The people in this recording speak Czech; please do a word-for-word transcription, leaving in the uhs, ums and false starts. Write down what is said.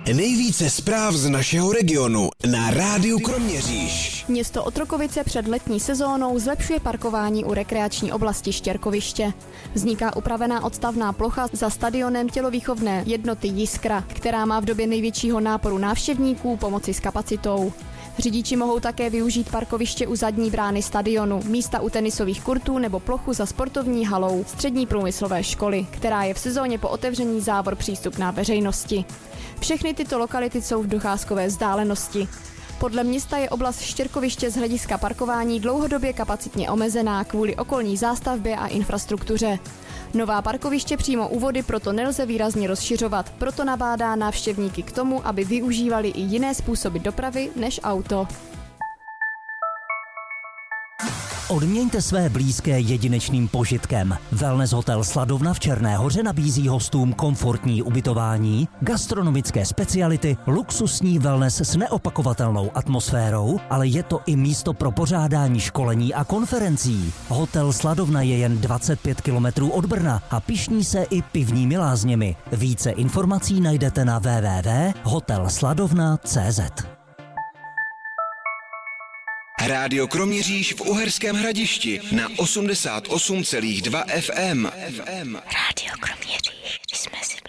Nejvíce zpráv z našeho regionu na Rádiu Kroměříž. Město Otrokovice před letní sezónou zlepšuje parkování u rekreační oblasti Štěrkoviště. Vzniká upravená odstavná plocha za stadionem tělovýchovné jednoty Jiskra, která má v době největšího náporu návštěvníků pomoci s kapacitou. Řidiči mohou také využít parkoviště u zadní brány stadionu, místa u tenisových kurtů nebo plochu za sportovní halou střední průmyslové školy, která je v sezóně po otevření závor přístupná veřejnosti. Všechny tyto lokality jsou v docházkové vzdálenosti. Podle města je oblast Štěrkoviště z hlediska parkování dlouhodobě kapacitně omezená kvůli okolní zástavbě a infrastruktuře. Nová parkoviště přímo u vody proto nelze výrazně rozšiřovat, proto nabádá návštěvníky k tomu, aby využívali i jiné způsoby dopravy než auto. Odměňte své blízké jedinečným požitkem. Wellness hotel Sladovna v Černé Hoře nabízí hostům komfortní ubytování, gastronomické speciality, luxusní wellness s neopakovatelnou atmosférou, ale je to i místo pro pořádání školení a konferencí. Hotel Sladovna je jen dvacet pět kilometrů od Brna a pyšní se i pivními lázněmi. Více informací najdete na w w w tečka hotel sladovna tečka c z. Rádio Kroměříž v Uherském Hradišti na osmdesát osm celá dva F M. Rádio Kroměříž, jsme si